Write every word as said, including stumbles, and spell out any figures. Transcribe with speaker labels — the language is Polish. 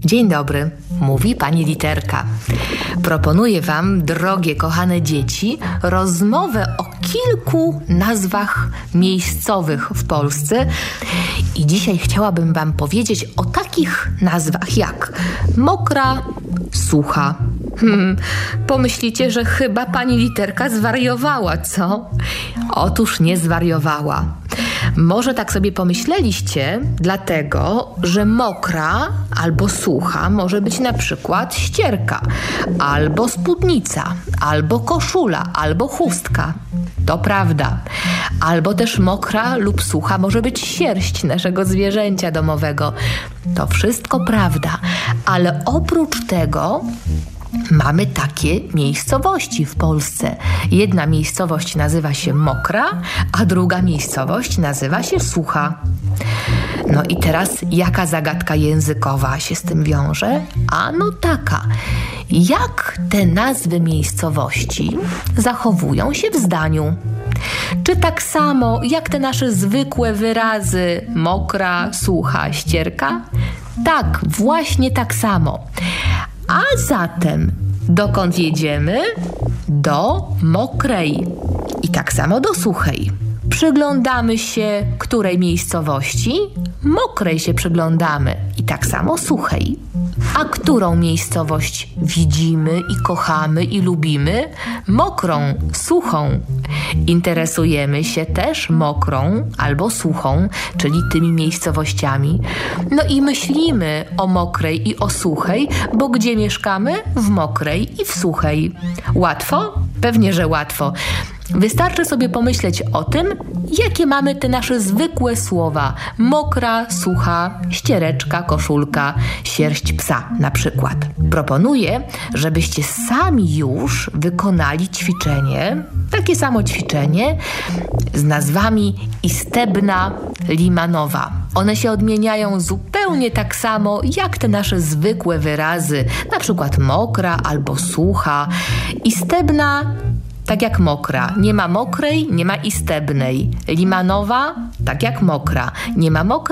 Speaker 1: Dzień dobry, mówi pani Literka. Proponuję wam, drogie, kochane dzieci, rozmowę o kilku nazwach miejscowych w Polsce. I dzisiaj chciałabym wam powiedzieć o takich nazwach jak Mokra, Sucha. Hmm, pomyślicie, że chyba pani Literka zwariowała, co? Otóż nie zwariowała. Może tak sobie pomyśleliście, dlatego, że mokra albo sucha może być na przykład ścierka, albo spódnica, albo koszula, albo chustka. To prawda. Albo też mokra lub sucha może być sierść naszego zwierzęcia domowego. To wszystko prawda, ale oprócz tego mamy takie miejscowości w Polsce. Jedna miejscowość nazywa się Mokra, a druga miejscowość nazywa się Sucha. No i teraz jaka zagadka językowa się z tym wiąże? A no taka. Jak te nazwy miejscowości zachowują się w zdaniu? Czy tak samo jak te nasze zwykłe wyrazy mokra, sucha, ścierka? Tak, właśnie tak samo. A zatem dokąd jedziemy? Do mokrej i tak samo do suchej. Przyglądamy się której miejscowości? Mokrej się przyglądamy i tak samo suchej. A którą miejscowość widzimy i kochamy i lubimy? Mokrą, suchą. Interesujemy się też mokrą albo suchą, czyli tymi miejscowościami. No i myślimy o mokrej i o suchej, bo gdzie mieszkamy? W mokrej i w suchej. Łatwo? Pewnie, że łatwo. Wystarczy sobie pomyśleć o tym, jakie mamy te nasze zwykłe słowa. Mokra, sucha, ściereczka, koszulka, sierść psa na przykład. Proponuję, żebyście sami już wykonali ćwiczenie, takie samo ćwiczenie z nazwami Istebna, Limanowa. One się odmieniają zupełnie tak samo jak te nasze zwykłe wyrazy, na przykład mokra albo sucha. Istebna tak jak mokra. Nie ma mokrej, nie ma istebnej. Limanowa, tak jak mokra. Nie ma mokrej.